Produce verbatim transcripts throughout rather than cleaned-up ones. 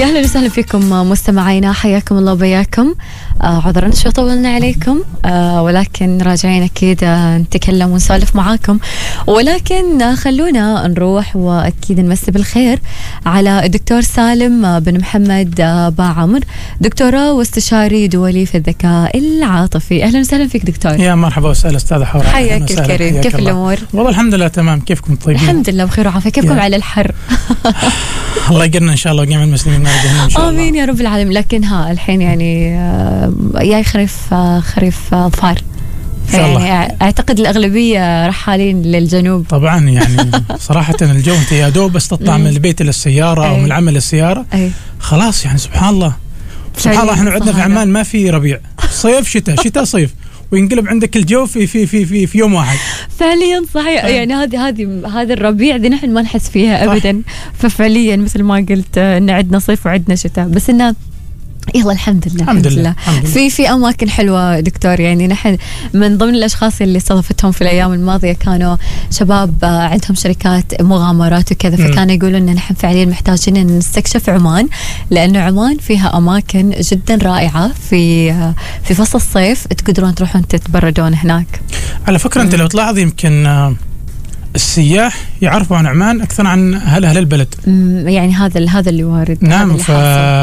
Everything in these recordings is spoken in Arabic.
يا أهلا وسهلا فيكم مستمعينا، حياكم الله وبياكم. آه عذرا شو طولنا عليكم، آه ولكن راجعين أكيد آه نتكلم ونسولف معاكم، ولكن آه خلونا نروح وأكيد نمسي بالخير على الدكتور سالم آه بن محمد آه باعمر، دكتوراه واستشاري دولي في الذكاء العاطفي. أهلا وسهلا فيك دكتور. يا مرحبا وسهلا أستاذة حورة. حياك الكريم، كيف الأمور؟ والله الحمد لله تمام، كيفكم طيبين؟ الحمد لله بخير وعافية. كيفكم على الحر؟ الله يقرنا إن شاء الله وجميع المسلمين إن شاء الله. آمين يا رب العالمين. لكن ها الحين يعني جاي خريف خريف ظفار، يعني أعتقد الأغلبية رحالين للجنوب. طبعا يعني صراحة الجو أنت يا دوب بس تطلع من البيت للسيارة أو من العمل للسيارة خلاص، يعني سبحان الله سبحان الله. احنا عندنا في عمان ما في ربيع، صيف شتاء شتاء صيف، وينقلب عندك الجو في في في في, في يوم واحد. فعليا صحيح. يعني هذه هذه هذا الربيع دي نحن ما نحس فيها ابدا. ففعليا مثل ما قلت ان عندنا صيف وعندنا شتاء، بس انه يلا الحمد لله الحمد لله, الحمد لله. في في اماكن حلوه دكتور. يعني نحن من ضمن الاشخاص اللي استضفتهم في الايام الماضيه كانوا شباب عندهم شركات مغامرات وكذا، فكانوا يقولوا ان نحن فعليا محتاجين ان نستكشف عمان، لانه عمان فيها اماكن جدا رائعه في في فصل الصيف تقدرون تروحون تتبردون هناك. على فكره انت لو تلاحظ يمكن السياح يعرفوا عن عمان اكثر عن اهل اهل البلد. يعني هذا هذا اللي وارد. نعم. ف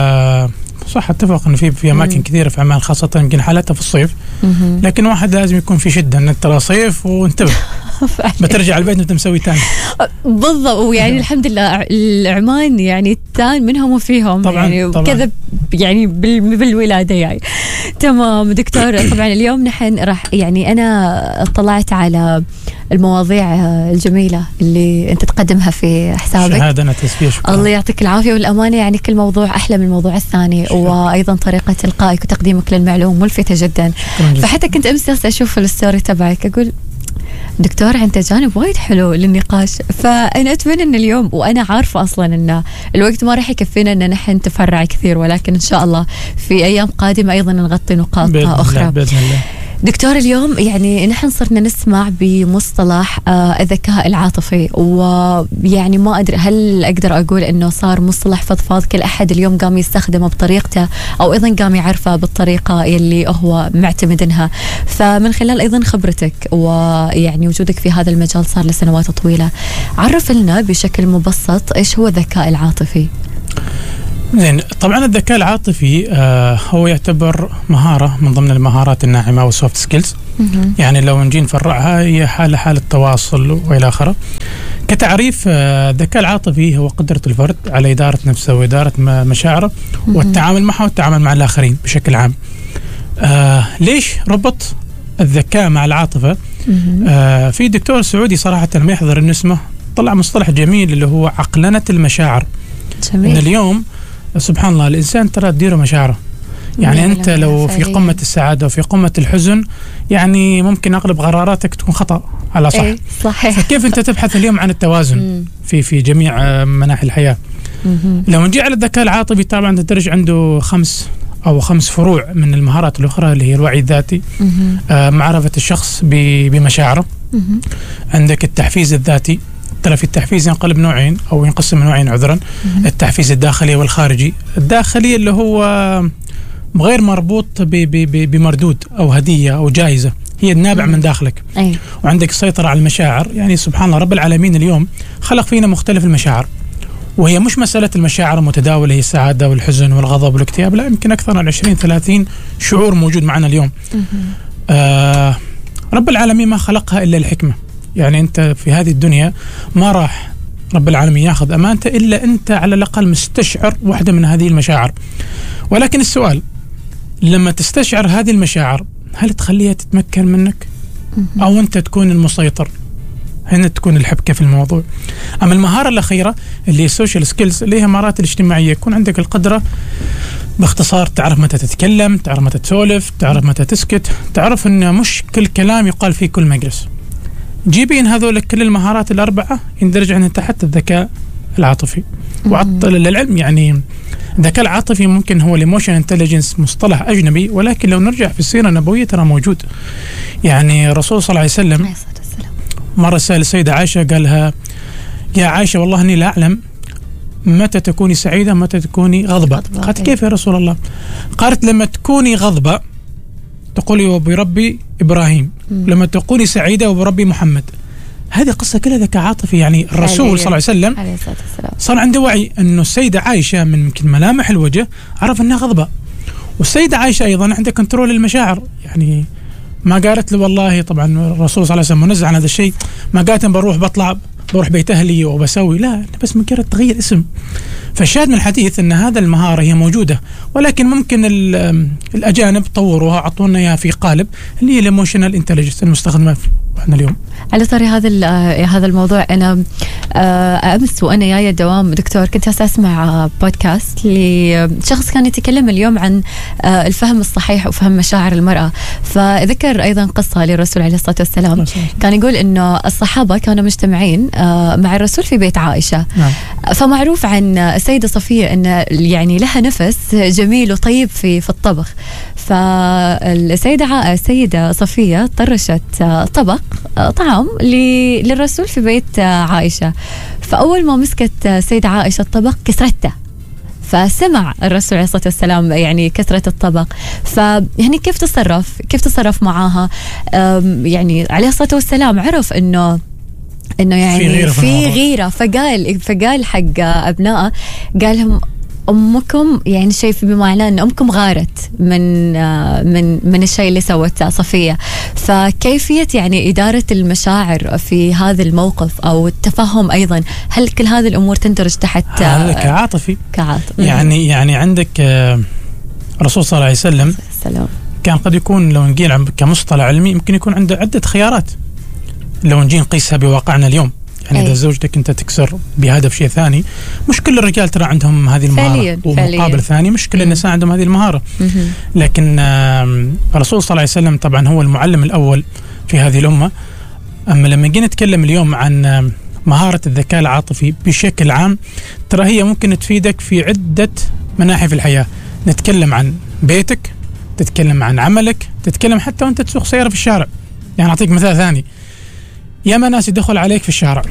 صح، اتفق ان في في اماكن كثيره في عمان خاصه يمكن حالتها في الصيف، لكن واحد لازم يكون في شده ان ترى صيف وانتبه بترجع البيت وانت مسوي تاني. بالضبط. ويعني الحمد لله العمان يعني تان منهم وفيهم طبعا يعني طبعا. كذا يعني بالولاده يعني. تمام دكتور. طبعا اليوم نحن راح يعني انا اطلعت على المواضيع الجميله اللي انت تقدمها في حسابك. شهاده تسفيه، شكرا. الله يعطيك العافيه. والامانه يعني كل موضوع احلى من الموضوع الثاني، شكرا. وايضا طريقه القائك وتقديمك للمعلومه ملفته جدا. فحتى كنت امس اشوف الستوري تبعك اقول دكتور انت جانب وايد حلو للنقاش، فانا اتمنى ان اليوم، وانا عارفه اصلا ان الوقت ما راح يكفينا ان نحن نتفرع كثير، ولكن ان شاء الله في ايام قادمه ايضا نغطي نقاط بإذن اخرى الله بإذن الله. دكتور اليوم يعني نحن صرنا نسمع بمصطلح آه الذكاء العاطفي، ويعني ما أدري هل أقدر أقول أنه صار مصطلح فضفاض كل أحد اليوم قام يستخدمه بطريقته، أو أيضا قام يعرفه بالطريقة اللي هو معتمدنها. فمن خلال أيضا خبرتك ويعني وجودك في هذا المجال صار لسنوات طويلة، عرف لنا بشكل مبسط إيش هو الذكاء العاطفي؟ زين. طبعا الذكاء العاطفي آه هو يعتبر مهارة من ضمن المهارات الناعمة والسوفت سكيلز. يعني لو نجي نفرعها هي حالة حالة تواصل وإلى آخره. كتعريف آه الذكاء العاطفي هو قدرة الفرد على إدارة نفسه وإدارة مشاعره والتعامل معها والتعامل مع الآخرين بشكل عام. آه ليش ربط الذكاء مع العاطفة؟ آه في دكتور سعودي صراحة لما يحضر إنه اسمه طلع مصطلح جميل اللي هو عقلنة المشاعر. جميل. إن اليوم سبحان الله الإنسان ترى تديره مشاعره. يعني أنت لو في قمة السعادة وفي قمة الحزن يعني ممكن أغلب قراراتك تكون خطأ على صح. ايه صحيح. فكيف أنت تبحث اليوم عن التوازن في في جميع مناحي الحياة. لو نجي على الذكاء العاطفي طبعا تدرج عنده خمس أو خمس فروع من المهارات الأخرى اللي هي الوعي الذاتي، آه معرفة الشخص بمشاعره، عندك التحفيز الذاتي. ترى في التحفيز ينقلب نوعين أو ينقسم نوعين عذرا، التحفيز الداخلي والخارجي. الداخلي اللي هو غير مربوط بمردود أو هدية أو جائزة، هي النابع من داخلك. أي. وعندك السيطرة على المشاعر. يعني سبحان الله رب العالمين اليوم خلق فينا مختلف المشاعر، وهي مش مسألة المشاعر متداولة، هي السعادة والحزن والغضب والاكتئاب، لا يمكن أكثر من عشرين ثلاثين شعور موجود معنا اليوم. آه رب العالمين ما خلقها إلا الحكمة. يعني أنت في هذه الدنيا ما راح رب العالمين ياخذ أمانته إلا أنت على الأقل مستشعر واحدة من هذه المشاعر. ولكن السؤال لما تستشعر هذه المشاعر هل تخليها تتمكن منك أو أنت تكون المسيطر؟ هنا تكون الحبكة في الموضوع. أما المهارة الأخيرة اللي هي السوشيال سكيلز اللي هي مهارات الاجتماعية، يكون عندك القدرة باختصار تعرف متى تتكلم، تعرف متى تسولف، تعرف متى تسكت، تعرف أن مش كل كلام يقال في كل مجلس. جيبين هذول كل المهارات الأربعة يندرج عندهم تحت الذكاء العاطفي. وعطل للعلم يعني الذكاء العاطفي ممكن هو الايموشن انتليجنس مصطلح أجنبي، ولكن لو نرجع في السيرة النبوية ترى موجود. يعني الرسول صلى الله عليه وسلم مرة سأل السيدة عائشة قالها يا عائشة والله أني لا أعلم متى تكوني سعيدة متى تكوني غضبة. قالت كيف يا رسول الله؟ قالت لما تكوني غضبة تقولي وبربي إبراهيم، لما تكوني سعيدة وبربي محمد. هذه قصة كلها ذكاء عاطفي. يعني الرسول صلى الله عليه وسلم صار عنده وعي أنه السيدة عائشة من يمكن ملامح الوجه عرف أنها غضبة، والسيدة عائشة أيضا عندها كنترول المشاعر. يعني ما قالت له والله، طبعا الرسول صلى الله عليه وسلم منزع عن هذا الشيء، ما قالت بروح بطلع بروح بيت أهلي وبسوي، لا، بس مجرد تغيير اسم. فالشاهد من الحديث أن هذا المهارة هي موجودة، ولكن ممكن الأجانب طوروها عطونا إياها في قالب اللي هي الإيموشنال إنتليجنس المستخدمة احنا اليوم. على طاري هذا هذا الموضوع، أنا أمس وأنا جاية دوام دكتور كنت أسمع بودكاست لشخص كان يتكلم اليوم عن الفهم الصحيح وفهم مشاعر المرأة، فذكر أيضا قصة للرسول عليه الصلاة والسلام. كان يقول إنه الصحابة كانوا مجتمعين مع الرسول في بيت عائشة. نعم. فمعروف عن السيدة صفية أن يعني لها نفس جميل وطيب في في الطبخ. فالسيدة السيدة صفية طرشت طبق طعام للرسول في بيت عائشة، فأول ما مسكت السيدة عائشة الطبق كسرته، فسمع الرسول عليه الصلاة والسلام يعني كثرة الطبق، فيعني كيف تصرف كيف تصرف معاها؟ يعني عليه الصلاة والسلام عرف إنه إنه يعني في غيرة, في غيرة فقال فقال حق أبنائه، قال لهم أمكم يعني شيء بمعنى أن أمكم غارت من من من الشيء اللي سوته صفية. فكيفية يعني إدارة المشاعر في هذا الموقف أو التفهم أيضا، هل كل هذه الأمور تندرج تحت كعاطفي؟ كعاطفي يعني يعني عندك الرسول صلى الله عليه وسلم السلام. كان قد يكون لو نجي كمصطلح علمي يمكن يكون عنده عدة خيارات لو نجي نقيسها بواقعنا اليوم. يعني إذا زوجتك أنت تكسر بهدف شيء ثاني، مش كل الرجال ترى عندهم هذه المهارة، فعلياً ومقابل فعلياً. ثاني مش كل النساء عندهم هذه المهارة. مم. لكن الرسول صلى الله عليه وسلم طبعا هو المعلم الأول في هذه الأمة. أما لما جينا نتكلم اليوم عن مهارة الذكاء العاطفي بشكل عام، ترى هي ممكن تفيدك في عدة مناحي في الحياة. نتكلم عن بيتك، تتكلم عن عملك، تتكلم حتى وأنت تسوق سيارة في الشارع. يعني أعطيك مثال ثاني، ياما ناس يدخل عليك في الشارع،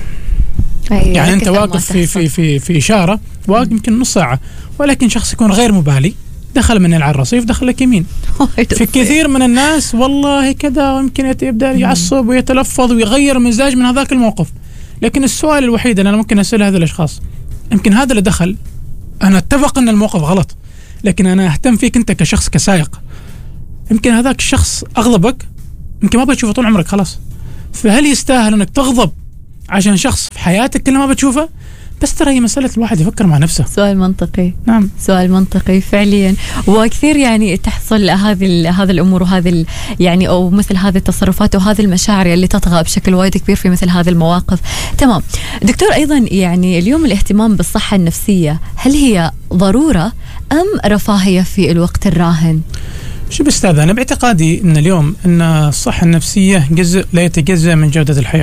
يعني أنت واقف في في في في إشارة واقف يمكن نص ساعة، ولكن شخص يكون غير مبالي دخل من على الرصيف دخل لك يمين. في كثير من الناس والله كذا، ويمكن يبدأ يعصب ويتلفظ ويغير مزاج من هذاك الموقف. لكن السؤال الوحيد اللي أنا ممكن أسأل هذا الأشخاص، يمكن هذا اللي دخل أنا اتفق أن الموقف غلط، لكن أنا أهتم فيك أنت كشخص كسائق. يمكن هذاك الشخص أغضبك، يمكن ما بتشوفه طول عمرك خلاص. فهل يستاهل أنك تغضب عشان شخص في حياتك كل ما بتشوفه؟ بس ترى هي مسألة الواحد يفكر مع نفسه. سؤال منطقي. نعم، سؤال منطقي فعليا، وكثير يعني تحصل هذه هذه الأمور وهذه يعني أو مثل هذه التصرفات وهذه المشاعر اللي تطغى بشكل وايد كبير في مثل هذه المواقف. تمام دكتور، أيضا يعني اليوم الاهتمام بالصحة النفسية هل هي ضرورة أم رفاهية في الوقت الراهن؟ شو بستاذ، أنا باعتقادي أن اليوم أن الصحة النفسية جزء لا يتجزأ من جودة الحياة،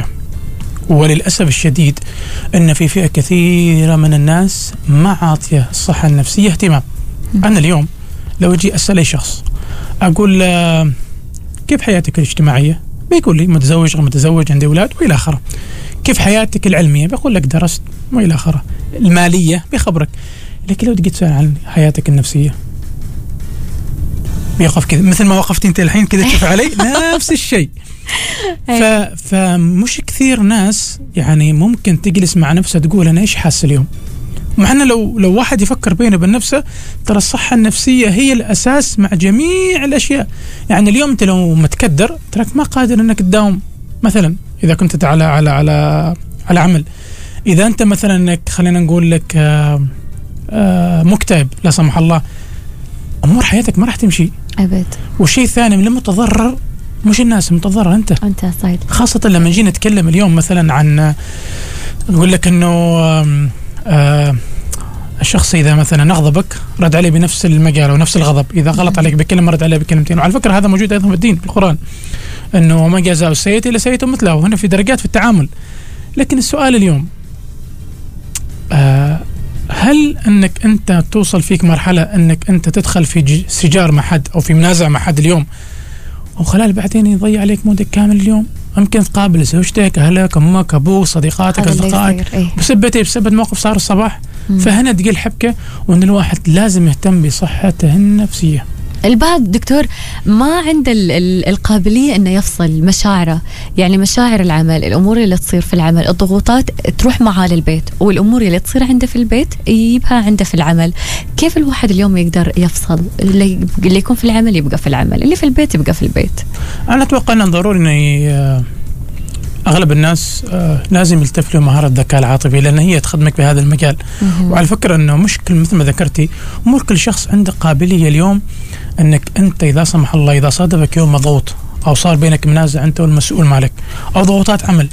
وللأسف الشديد أن في فئة كثيرة من الناس ما عاطية الصحة النفسية اهتمام. أنا اليوم لو أجي أسأل أي شخص أقول كيف حياتك الاجتماعية، بيقول لي متزوج غير متزوج، عندي أولاد وإلى آخره. كيف حياتك العلمية، بيقول لك درست وإلى آخره. المالية بيخبرك. لكن لو تجي تسأل عن حياتك النفسية بيقف كذا مثل ما وقفت انت الحين كذا تشوف علي نفس الشيء. ف فمش كثير ناس يعني ممكن تجلس مع نفسها تقول انا ايش حاسس اليوم. مع انه لو لو واحد يفكر بينه وبين نفسه، ترى الصحة النفسية هي الاساس مع جميع الاشياء. يعني اليوم انت لو متكدر تراك ما قادر انك تداوم، مثلا اذا كنت على على على على عمل. اذا انت مثلا انك خلينا نقول لك آآ آآ مكتئب لا سمح الله، امور حياتك ما راح تمشي ابد. والشيء الثاني من المتضرر مش الناس، المتضرر انت انت صحيح. خاصه لما نجي نتكلم اليوم مثلا عن نقول لك انه الشخص اذا مثلا اغضبك رد عليه بنفس المجال ونفس الغضب، اذا غلط عليك بكلمه رد عليه بكلمتين. وعلى فكره هذا موجود ايضا في الدين، في القران، انه ما جزاء السيئه الا سيئه مثلها، وهنا في درجات في التعامل. لكن السؤال اليوم آه هل انك انت توصل فيك مرحله انك انت تدخل في سجار مع حد او في منازع مع حد اليوم، وخلال بعدين يضيع عليك مودك كامل اليوم؟ ممكن تقابل زوجتك، اهلك، امك، ابوك، صديقاتك، اصدقائك، ايه؟ بسبب ايه؟ بسبب موقف صار الصباح. فهنا تقل حبكة، وأن الواحد لازم يهتم بصحته النفسية. البعض دكتور ما عنده القابلية أنه يفصل مشاعره، يعني مشاعر العمل، الأمور اللي تصير في العمل، الضغوطات تروح معاه للبيت، والأمور اللي تصير عنده في البيت يجيبها عنده في العمل. كيف الواحد اليوم يقدر يفصل؟ اللي يكون في العمل يبقى في العمل، اللي في البيت يبقى في البيت. أنا أتوقع أنه ضروري أن أغلب الناس لازم يلتفتوا مهارة الذكاء العاطفي، لأن هي تخدمك بهذا المجال. وعلى فكرة أنه مشكل مثل ما ذكرتي، مو كل شخص عنده قابلية اليوم أنك أنت إذا سمح الله إذا صادفك يوم مضغوط أو صار بينك منازع أنت والمسؤول مالك أو ضغوطات عمل،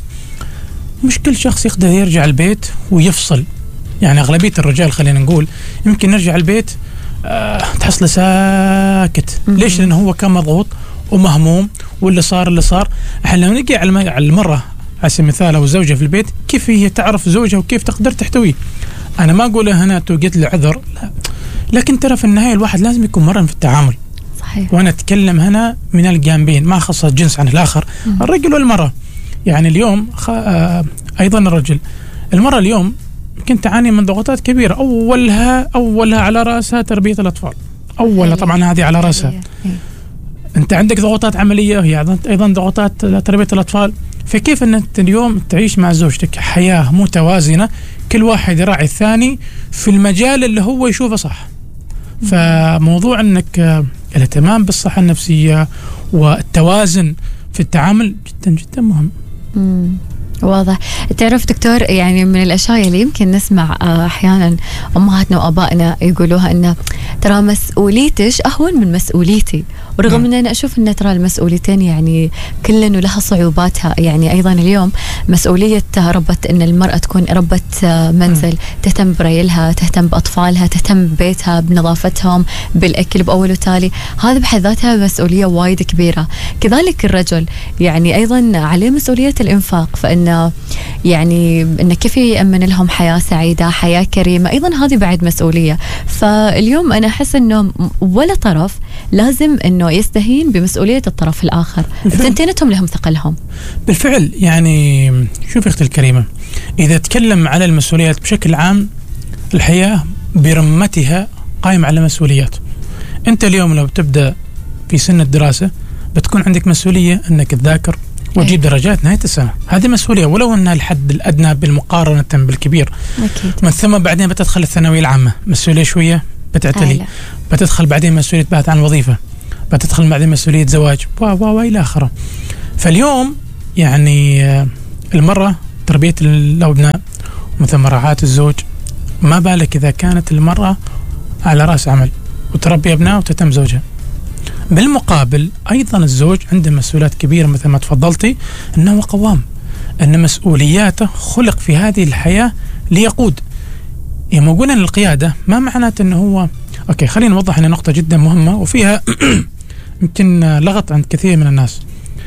مش كل شخص يقدر يرجع البيت ويفصل. يعني أغلبية الرجال خلينا نقول يمكن نرجع البيت أه تحصله ساكت. ليش؟ لأنه هو كان مضغوط ومهموم، واللي صار اللي صار. احنا لما نجي على المرة على سبيل المثال أو الزوجة في البيت، كيف هي تعرف زوجها وكيف تقدر تحتويه. أنا ما أقول هنا توجد له عذر، لا، لكن ترى في النهاية الواحد لازم يكون مرن في التعامل. صحيح. وأنا أتكلم هنا من الجانبين، ما خص الجنس عن الآخر، م- الرجل والمرأة. يعني اليوم خ... آه أيضا الرجل، المرأة اليوم يمكن تعاني من ضغوطات كبيرة، أولها أولها على رأسها تربية الأطفال. أولها طبعا هذه على رأسها. أنت عندك ضغوطات عملية، وهي أيضا ضغوطات تربية الأطفال. فكيف أن أنت اليوم تعيش مع زوجتك حياة متوازنة، كل واحد يراعي الثاني في المجال اللي هو يشوفه صح. فموضوع أنك الاهتمام بالصحة النفسية والتوازن في التعامل جدا جدا مهم. مم. واضح. تعرف دكتور، يعني من الأشياء اللي يمكن نسمع أحيانا أمهاتنا وأبائنا يقولوها إنه ترى مسؤوليتش أهون من مسؤوليتي، ورغم أن أنا أشوف أن ترى المسؤوليتين يعني كلن ولها صعوباتها. يعني أيضا اليوم مسؤولية ربة أن المرأة تكون ربة منزل، تهتم بريلها، تهتم بأطفالها، تهتم ببيتها، بنظافتهم، بالأكل بأول وتالي، هذا بحد ذاتها مسؤولية وايد كبيرة. كذلك الرجل يعني أيضا عليه مسؤولية الإنفاق، فإن يعني إن كيف يأمن لهم حياة سعيدة، حياة كريمة، أيضا هذه بعد مسؤولية. فاليوم أنا أحس إنه ولا طرف لازم إنه يستهين بمسؤولية الطرف الآخر، التنتينتهم لهم ثقلهم. بالفعل. يعني شوف أختي الكريمة، إذا تكلم على المسؤوليات بشكل عام، الحياة برمتها قائمة على مسؤوليات. أنت اليوم لو تبدأ في سن الدراسة بتكون عندك مسؤولية أنك تذاكر وتجيب درجات نهاية السنة، هذه مسؤولية ولو أنها الحد الأدنى بالمقارنة بالكبير. أكيد. من ثم بعدين بتدخل الثانوية العامة، مسؤولية شوية بتعتلي. آه بتدخل بعدين مسؤولية بحث عن وظيفة، بتدخل بعدين مسؤولية زواج و و إلى آخره. فاليوم يعني المرة تربية الأبناء ومن ثم رعاية الزوج، ما بالك إذا كانت المرأة على رأس عمل وتربي أبناء وتتم زوجها. بالمقابل أيضا الزوج عنده مسؤوليات كبيرة مثل ما تفضلتي، أنه قوام، أن مسؤولياته خلق في هذه الحياة ليقود. يعني قلنا القيادة ما معناته أنه هو أوكي. خلينا نوضح أن نقطة جدا مهمة وفيها يمكن لغط عند كثير من الناس.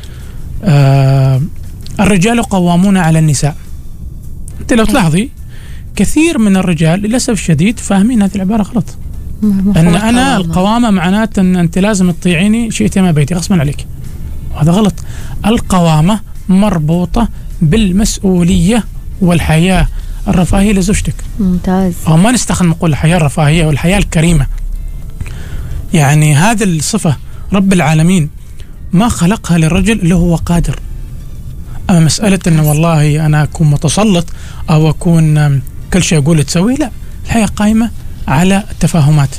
آه الرجال قوامون على النساء. أنت لو تلاحظي كثير من الرجال للأسف الشديد فاهمين هذه العبارة غلط، أن أنا القوامة معناته أن أنت لازم تطيعيني شئت ما بيتي غصبا عليك، وهذا غلط. القوامة مربوطة بالمسؤولية والحياة الرفاهية لزوجتك. ممتاز. أو ما نستخدم نقول الحياة الرفاهية والحياة الكريمة. يعني هذه الصفة رب العالمين ما خلقها للرجل اللي هو قادر. أما مسألة أن والله أنا أكون متسلط أو أكون كل شيء أقول تسوي، لا، الحياة قائمة على التفاهمات.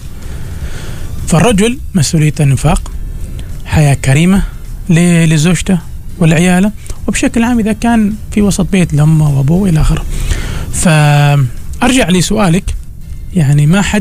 فالرجل مسؤولية الإنفاق، حياة كريمة لزوجته والعيالة، وبشكل عام إذا كان في وسط بيت لأمه وأبوه إلى آخره. فأرجع لسؤالك، يعني ما حد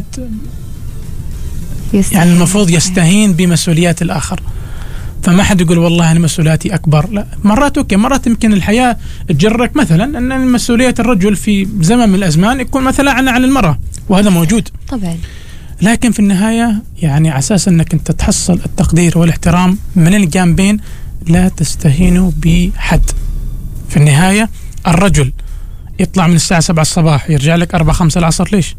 يعني المفروض يستهين بمسؤوليات الآخر. فما حد يقول والله أنا مسؤولياتي أكبر، لا، مرات أوكي، مرات يمكن الحياة تجرك مثلا أن مسؤولية الرجل في زمن من الأزمان يكون مثلا عن عن المرأة، وهذا موجود طبعا. لكن في النهاية يعني على أساس أنك أنت تحصل التقدير والاحترام من الجانبين، لا تستهينوا بحد. في النهاية الرجل يطلع من الساعة سبعة الصباح يرجع لك أربعة خمسة العصر، ليش؟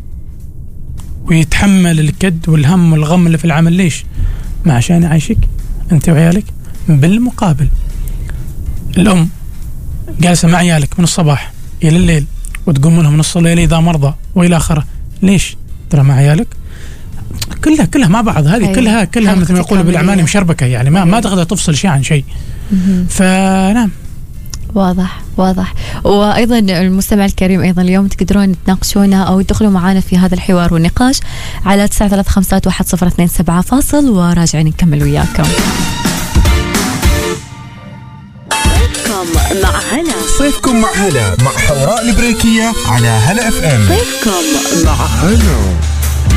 ويتحمل الكد والهم والغم اللي في العمل، ليش؟ ما عشان يعيشك أنت وعيالك. بالمقابل الأم جالسة مع عيالك من الصباح إلى الليل وتقوم منهم نص الليل إذا مرضى وإلى آخره. ليش؟ ترى مع عيالك كلها كلها مع بعض. هذه أيوة. كلها كلها مثل ما يقولوا بالأعمال مشربكة، يعني ما أيوة. ما تقدر تفصل شيء عن شيء. فنعم واضح واضح. وأيضا المستمع الكريم أيضا اليوم تقدرون تناقشونا أو تدخلوا معنا في هذا الحوار والنقاش على تسعة ثلاثة خمسة واحد صفر اثنين سبعة. فاصل وراجعين نكمل وياكم. صيفكم مع هلا. صيفكم مع هلا مع حوراء البريكية على هلا اف ام. صيفكم مع هلا.